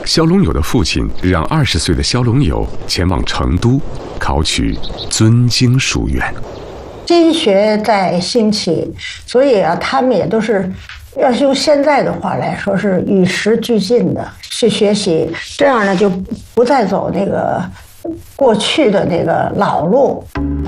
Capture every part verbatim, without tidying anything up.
萧龙友的父亲让二十岁的萧龙友前往成都考取尊经书院。 经学在兴起，所以啊，他们也都是，要是用现在的话来说，是与时俱进的去学习，这样呢就不再走那个过去的那个老路。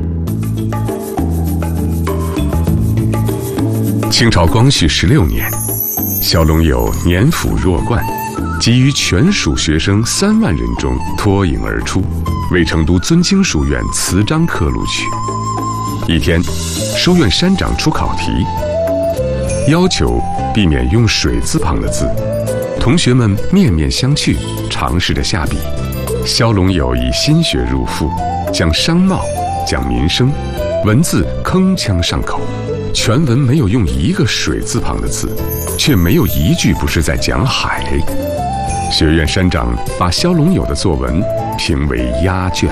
清朝光绪十六年，萧龙友年辅弱冠，即于全属学生三万人中脱颖而出，为成都尊经书院词章科录取。一天，书院山长出考题，要求避免用水字旁的字，同学们面面相觑，尝试着下笔。萧龙友以心血入腹，讲商贸，讲民生，文字铿锵上口。全文没有用一个水字旁的字，却没有一句不是在讲海。学院山长把萧龙友的作文评为压卷。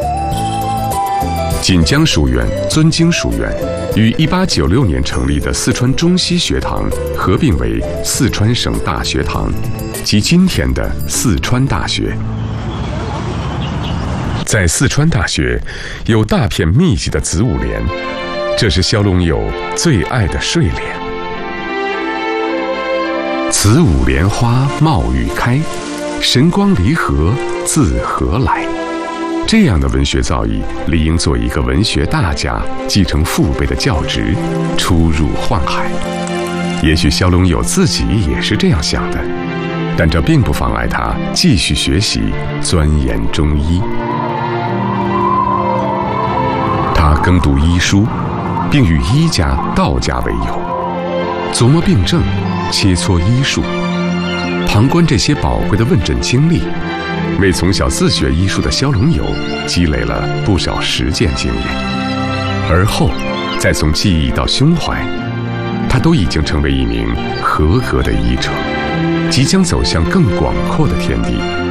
锦江书院、尊经书院于一八九六年成立的四川中西学堂合并为四川省大学堂，即今天的四川大学。在四川大学有大片密集的子午莲，这是萧龙友最爱的睡莲。子午莲花冒欲开，神光离合自何来？这样的文学造诣，理应做一个文学大家，继承父辈的教职，出入宦海。也许萧龙友自己也是这样想的，但这并不妨碍他继续学习，钻研中医。他耕读医书，并与医家、道家为友，琢磨病症，切磋医术，旁观这些宝贵的问诊经历，为从小自学医术的萧龙友积累了不少实践经验。而后再从记忆到胸怀，他都已经成为一名合格的医者，即将走向更广阔的天地。